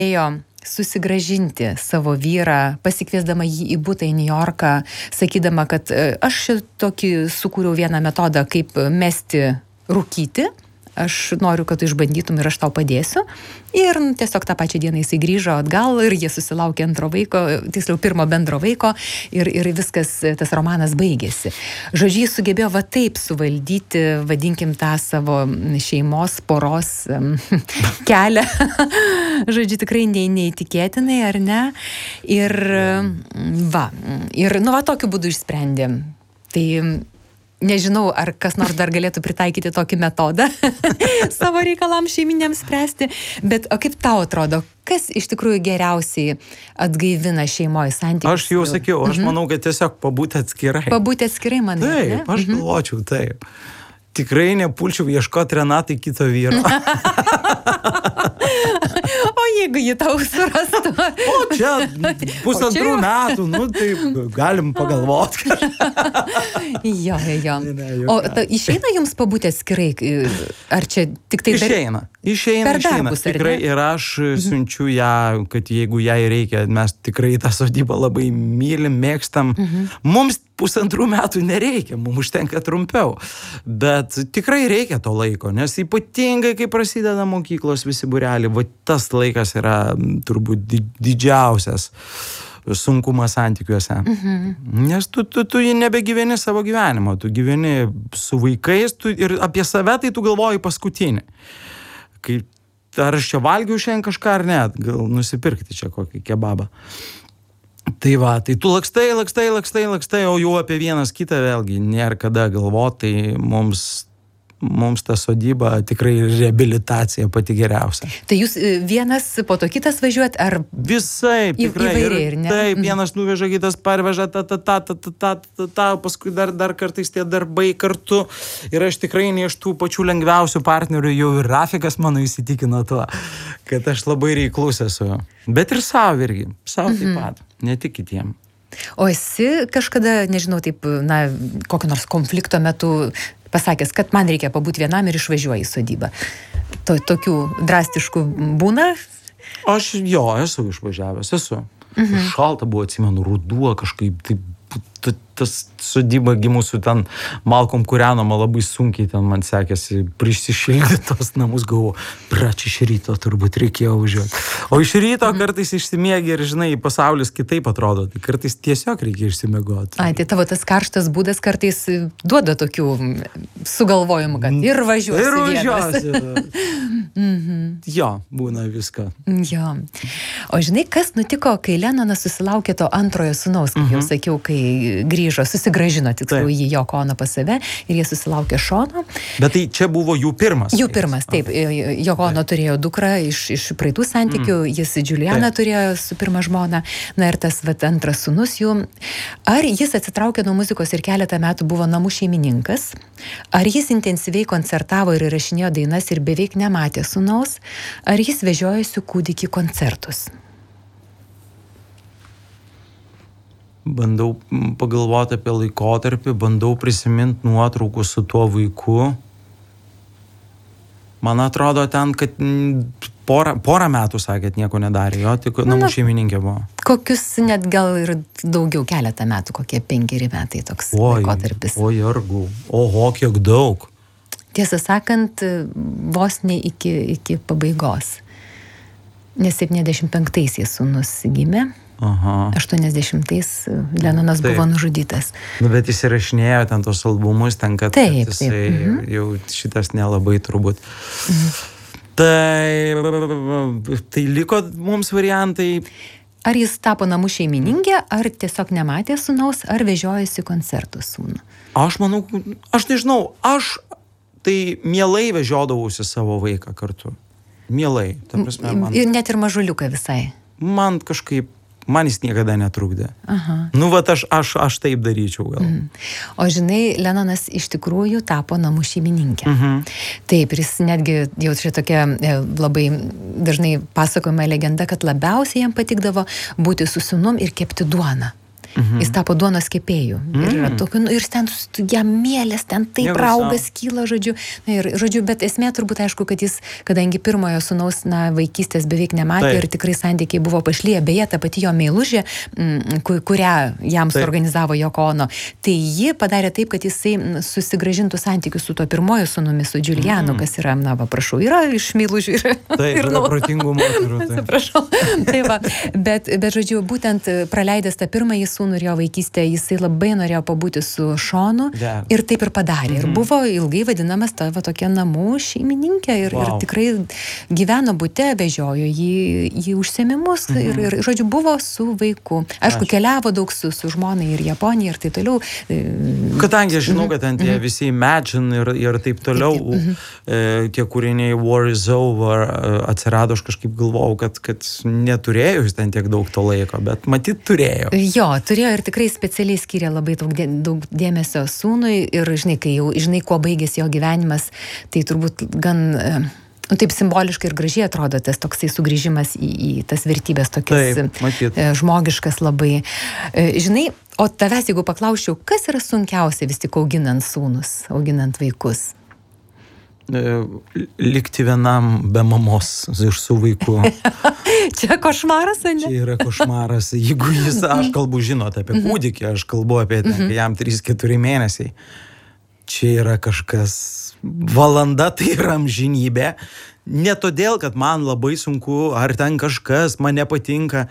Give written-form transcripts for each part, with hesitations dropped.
ėjo susigražinti savo vyrą, pasikviesdama jį į butą į Niujorką, sakydama, kad aš tokį sukūriau vieną metodą, kaip mesti rūkyti. Aš noriu, kad tu išbandytum ir aš tau padėsiu. Ir tiesiog tą pačią dieną jisai grįžo atgal ir jie susilaukė antro vaiko, tiksliau pirmo bendro vaiko ir viskas, tas romanas baigėsi. Žodžiu, jis sugebėjo va taip suvaldyti, vadinkim, tą savo šeimos, poros kelią. Žodžiu, tikrai neįtikėtinai, ar ne? Ir va tokiu būdu išsprendėm. Tai nežinau, ar kas nors dar galėtų pritaikyti tokį metodą savo reikalams šeiminiams spręsti, bet o kaip tau atrodo, kas iš tikrųjų geriausiai atgaivina šeimoje santykius? Aš jau sakiau, aš manau, kad tiesiog pabūti atskirai. Pabūti atskirai, manai? Taip, aš galvočiau taip. Tikrai nepulčiau ieškoti Renatai kito vyro. O jeigu jį tau surastų? O čia 1,5 metų, tai galim pagalvoti. Jo. O išeina jums pabūti atskirai? Ar čia tik tai Išeina. Darbus, tikrai ir aš siunčiu ją, kad jeigu jai reikia, mes tikrai tą sodybą labai mylim, mėgstam. Mums 1,5 metų nereikia, mums užtenka trumpiau. Bet tikrai reikia to laiko, nes ypatingai, kai prasideda mokyklos visi būreliai, va tas laikas yra turbūt didžiausias sunkumas santykiuose. Nes tu nebegyveni savo gyvenimo, tu gyveni su vaikais ir apie save tai tu galvoji paskutinį. Ar aš čia valgiau šiandien kažką ar ne, gal nusipirkti čia kokį kebabą. Tai va, tai tu lakstai, o jau apie vienas kitą vėlgi nėra kada galvoti, tai mums ta sodyba tikrai reabilitacija pati geriausia. Tai jūs vienas po to kitas važiuojat, ar visai tikrai įvairiai, ne? Taip, vienas nuveža, kitas parveža, paskui dar kartais tie darbai kartu. Ir aš tikrai ne iš tų pačių lengviausių partnerių, jau ir Rafikas mano įsitikino tuo, kad aš labai reiklus esu. Bet ir savo irgi, taip pat, ne tik kitiem. O esi kažkada, nežinau, taip, kokio nors konflikto metu pasakęs, kad man reikia pabūti vienam ir išvažiuoju į sodybą. Tokių drastiškų būna? Aš esu išvažiavęs, Šalta buvo, atsimenu, ruduo kažkaip, tas sodyba gimusių ten malkom kūrenama labai sunkiai, ten man sekėsi prisišildyti tos namus, galvoju, iš ryto turbūt reikėjo važiuoti. O iš ryto kartais išsimiegi ir, žinai, pasaulis kitaip atrodo, tai kartais tiesiog reikia išsimiegoti. Tai tavo tas karštas būdas kartais duoda tokių sugalvojimų, kad ir važiuosi. Jo, būna viską. Jo. O žinai, kas nutiko, kai Lenonas susilaukė to antrojo sūnaus, kaip jau sakiau, kai grįžo, susigražino tiksliau jį Joko Ono pas save ir jie susilaukė Šono. Bet tai čia buvo jų pirmas. Jų pirmas, taip. Joko Ono turėjo dukrą iš praeitų santykių, jis Julianą turėjo su pirma žmona, ir tas antras sūnus jų. Ar jis atsitraukė nuo muzikos ir keletą metų buvo namų šeimininkas? Ar jis intensyviai koncertavo ir įrašinėjo dainas ir beveik nematė sūnaus? Ar jis vežiojosi kūdikį koncertus? Bandau pagalvoti apie laikotarpį, bandau prisiminti nuotraukų su tuo vaiku. Man atrodo ten, kad porą metų, sakėt, nieko nedarė, tik namų šeimininkė buvo. Kokius net gal ir daugiau, keletą metų, kokie 5 metai toks laikotarpis. Oho, kiek daug. Tiesą sakant, vos ne iki pabaigos. Nes 75-aisiais sūnus gimė. 80-ais Lenonas buvo nužudytas. Bet jis įrašinėjo ten tos albumus, ten, kad jisai jau šitas nelabai turbūt. Tai liko mums variantai. Ar jis tapo namų šeimininkė, ar tiesiog nematė sūnaus, ar vežiojasi koncertų sūnų? Aš manau, aš nežinau, aš tai mielai vežiodavausi savo vaiką kartu. Mielai. Ir net ir mažuliuką visai. Man jis niekada netrukdė. Aš taip daryčiau gal. O žinai, Lenonas iš tikrųjų tapo namų šeimininkė. Taip, ir jis netgi jau čia tokia labai dažnai pasakojama legenda, kad labiausiai jam patikdavo būti su sūnum ir kepti duoną. Jis tapo duonos kepėjų. Ir ten jam mielės, ten taip raugas kyla, žodžiu. Bet esmė turbūt aišku, kad jis, kadangi pirmojo sūnaus vaikystės beveik nematė ir tikrai santykiai buvo pašlyje, beje, ta pati jo meilužė, kurią jam suorganizavo Yoko Ono, tai ji padarė taip, kad jisai susigrąžintų santykius su tuo pirmojo sūnumi, su Giulianu, kas yra, prašau, yra iš meilužių. Taip, yra protingų moterų. Atsiprašau. Tai va, bet žodžiu, būtent praleidęs tą pirmąjį sūnų ir jo vaikystę, jisai labai norėjo pabūti su Šonu ir taip ir padarė. Ir buvo ilgai vadinamas ta tokia namų šeimininkė ir tikrai gyveno bute, vežiojo jį užsiėmimus ir žodžiu, buvo su vaiku. Aišku, keliavo daug su žmonai ir Japonija ir taip toliau. Kadangi aš žinau, kad ten tie visi Imagine ir taip toliau, tie kūriniai War is Over atsirado, aš kažkaip galvojau, kad neturėjo jis ten tiek daug to laiko, bet matyt turėjo. Jo, turėjo ir tikrai specialiai skyrė labai daug dėmesio sūnui ir žinai, kuo baigėsi jo gyvenimas, tai turbūt gan taip simboliškai ir gražiai atrodo tas toksai sugrįžimas į tas vertybės tokias žmogiškas labai. Žinai, o tavęs, jeigu paklausčiau, kas yra sunkiausia vis tik auginant sūnus, auginant vaikus? Likti vienam be mamos su vaiku. Čia košmaras, ne? Čia yra košmaras. Jeigu aš kalbu, žinot, apie kūdikį, aš kalbu apie tai, kai jam 3-4 mėnesiai. Čia yra kažkas, valanda tai yra amžinybė. Ne todėl, kad man labai sunku, ar ten kažkas man nepatinka.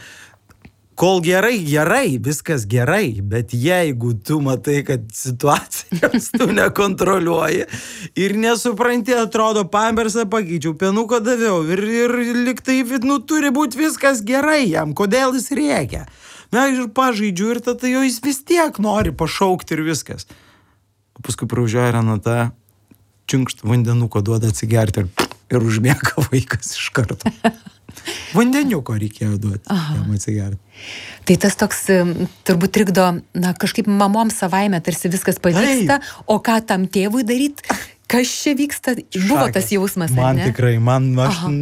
Kol gerai, viskas gerai, bet jeigu tu matai, kad situacijos tu nekontroliuoji ir nesupranti, atrodo, pampersą pakeičiau, penuką daviau ir liktai, turi būti viskas gerai jam, kodėl jis rėkia. Ir pažaidžiu ir tada jo jis vis tiek nori pašaukti ir viskas. O paskui praužioja Renata, čiunkšt vandenuko duoda atsigerti ir užmiega vaikas iš karto. Vandeniuko reikėjo duoti, jam atsigerti. Tai tas toks turbūt trikdo, kažkaip mamom savaime tarsi viskas pavyksta, o ką tam tėvui daryti? Kas čia vyksta? Buvo tas jausmas, man ne? Tikrai, man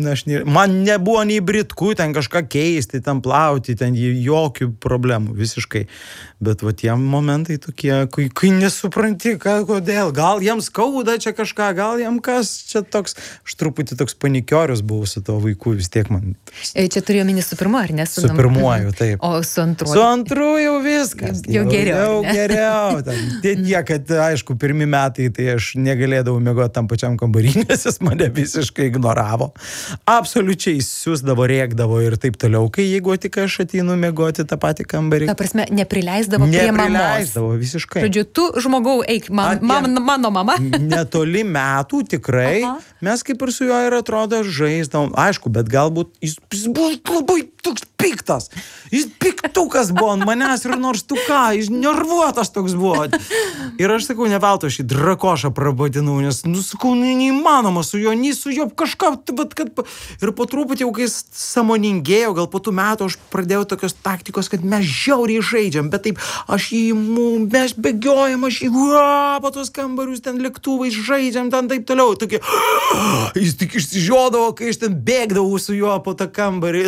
nebuvo nei britkų, ten kažką keisti, ten plauti, ten jokių problemų, visiškai. Bet va tie momentai tokie, kai nesupranti, kodėl, gal jam skauda čia kažką, gal jam kas čia toks, aš truputį toks panikiorius buvau su to vaiku, vis tiek man. Čia turėjo minį su pirmu, ar ne? Su pirmuoju, taip. O su antruoju? Su antruoju jau viskas. Jau geriau. Jau geriau. Tie, kad, aišku, pirmi metai, tai aš negalėdavau miegoti tam pačiam kambarį, nes jis mane visiškai ignoravo. Absoliučiai siusdavo, rėkdavo ir taip toliau, kai jeigu tik aš ateinu miegoti tą patį kambarį. Ta prasme, neprileisdavo prie mamos. Neprileisdavo, visiškai. Žodžiu, tu žmogau, eik, mano mama. Netoli metų tikrai, mes kaip ir su juo ir atrodo žaisdavom. Aišku, bet galbūt jis buvo labai toks piktas. Jis piktukas buvo ant manęs ir nors tu ką, jis nervuotas toks buvo. Ir aš sakau, ne veltui aš jį drakošą prabadinau, nes, sakau, neįmanoma su juo, nei su juo kažką, bet kad... Ir po truputį jau, kai sąmoningėjau, gal po tų metų aš pradėjau tokios taktikos, kad mes žiauriai žaidžiam, bet taip, aš jį, mes bėgiojam, aš jį, po tos kambarius ten lėktuvais žaidžiam, ten taip toliau. Tokie, jis tik išsižiodavo, kai aš ten bėgdavau su juo po tą kambarį.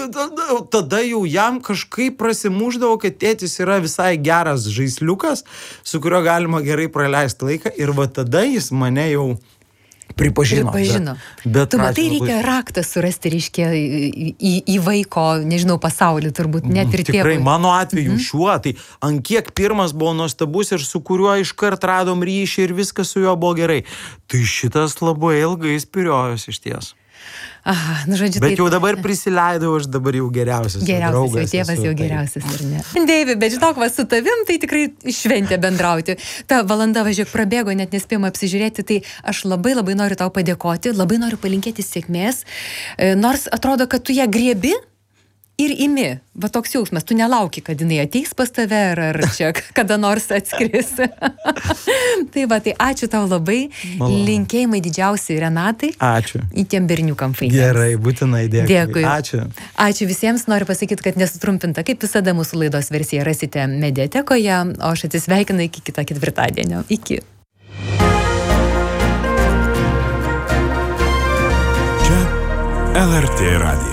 Tada jau jam kažkaip prasimuždavo, kad tėtis yra visai geras žaisliukas, su kurio galima gerai praleisti laiką, ir va tada jis mane jau pripažino. Bet tu matai, reikia raktą surasti, reiškia, į vaiko, nežinau, pasaulį turbūt, net ir tėvui. Tikrai, mano atveju šiuo, tai ant kiek pirmas buvo nuostabus ir su kuriuo iškart radom ryšį ir viskas su juo buvo gerai. Tai šitas labai ilgai spiriojos iš ties. Aha, žodžiu, bet jau dabar prisileidau, aš dabar jau geriausias draugas. Jau tėvas jau geriausias, ar ne? Deivi, bet žinok, su tavim tai tikrai šventė bendrauti. Ta valanda, važiuok, prabėgo, net nespėjom apsižiūrėti, tai aš labai noriu tau padėkoti, labai noriu palinkėti sėkmės, nors atrodo, kad tu ją griebi ir imi. Va toks jausmas, tu nelauki, kad jinai ateis pas tave, ar čia kada nors atskris. Tai va, tai ačiū tau labai. Linkėjimai didžiausi Renatai. Ačiū. Į tiem berniukam fainės. Gerai, būtinai dėkui. Ačiū. Ačiū visiems, noriu pasakyti, kad nesutrumpinta, kaip visada mūsų laidos versiją rasite mediatekoje, o aš atsisveikinu iki kito ketvirtadienio. Iki. Čia LRT radijas.